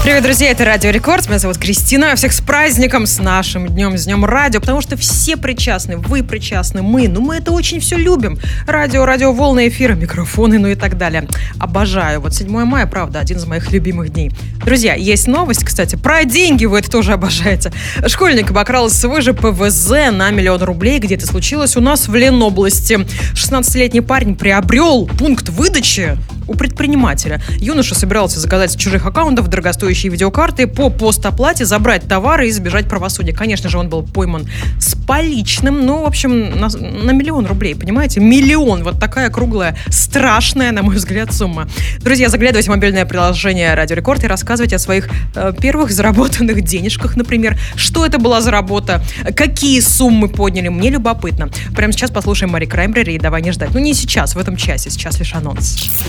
Привет, друзья, это Радио Рекорд. Меня зовут Кристина. Всех с праздником, с нашим днем, с Днем Радио, потому что все причастны, вы причастны, мы это очень все любим. Радио, волны эфира, микрофоны, и так далее. Обожаю. Вот 7 мая, правда, один из моих любимых дней. Друзья, есть новость, кстати, про деньги, вы это тоже обожаете. Школьник обокрал свой же ПВЗ на 1 000 000 рублей. Где это случилось? У нас в Ленобласти. 16-летний парень приобрел пункт выдачи у предпринимателя. Юноша собирался заказать с чужих аккаунтов дорогостоящие видеокарты по постоплате, забрать товары и избежать правосудия. Конечно же, он был пойман с поличным, в общем, на 1 000 000 рублей, понимаете? 1 000 000, вот такая круглая, страшная, на мой взгляд, сумма. Друзья, заглядывайте в мобильное приложение Радио Рекорд и рассказывайте о своих первых заработанных денежках, например. Что это была за работа? Какие суммы подняли? Мне любопытно. Прямо сейчас послушаем Мари Краймбрери и «Давай не ждать». Не сейчас, в этом часе, сейчас лишь анонс.